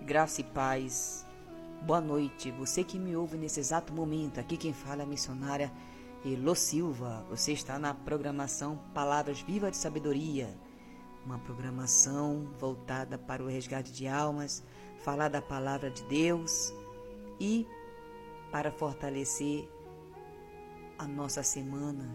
Graça e paz. Boa noite. Você que me ouve nesse exato momento, aqui quem fala é a missionária Elo Silva. Você está na programação Palavras Vivas de Sabedoria, uma programação voltada para o resgate de almas, falar da palavra de Deus e para fortalecer a nossa semana.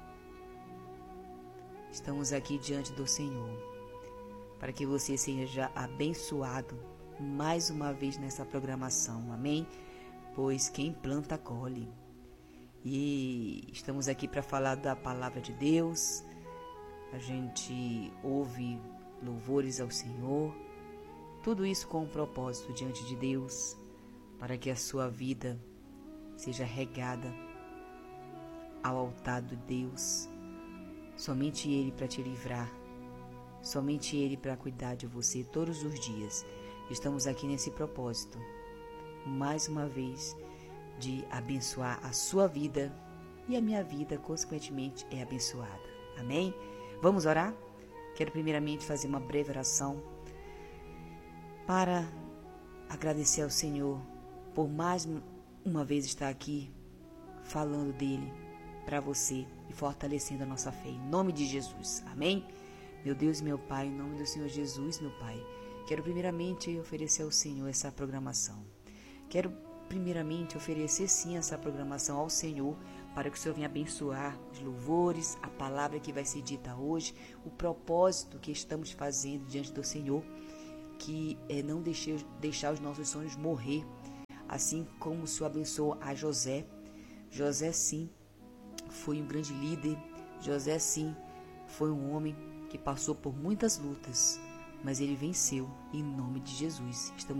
Estamos aqui diante do Senhor para que você seja abençoado mais uma vez nessa programação, amém? Pois quem planta, colhe. E estamos aqui para falar da palavra de Deus. A gente ouve louvores ao Senhor, tudo isso com um propósito diante de Deus, para que a sua vida seja regada ao altar de Deus. Somente Ele para te livrar, somente Ele para cuidar de você todos os dias. Estamos aqui nesse propósito, mais uma vez, de abençoar a sua vida e a minha vida, consequentemente, é abençoada. Amém? Vamos orar? Quero primeiramente fazer uma breve oração para agradecer ao Senhor por mais uma vez estar aqui falando dele para você e fortalecendo a nossa fé. Em nome de Jesus. Amém? Meu Deus e meu Pai, em nome do Senhor Jesus, meu Pai, quero primeiramente oferecer ao Senhor essa programação. Quero primeiramente oferecer sim essa programação ao Senhor para que o Senhor venha abençoar os louvores, a palavra que vai ser dita hoje, o propósito que estamos fazendo diante do Senhor, que é não deixar os nossos sonhos morrer, assim como o Senhor abençoou a José. José sim foi um grande líder, José sim foi um homem que passou por muitas lutas, mas ele venceu em nome de Jesus. Estamos